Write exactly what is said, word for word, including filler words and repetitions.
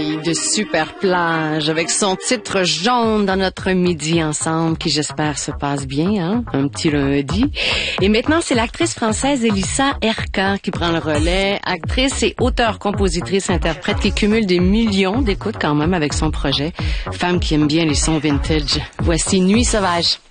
De super plage avec son titre jaune dans notre midi ensemble qui j'espère se passe bien, hein? Un petit lundi. Et maintenant, c'est l'actrice française Elissa Erka qui prend le relais. Actrice et auteure, compositrice, interprète qui cumule des millions d'écoutes quand même avec son projet. Femme qui aime bien les sons vintage. Voici Nuit sauvage.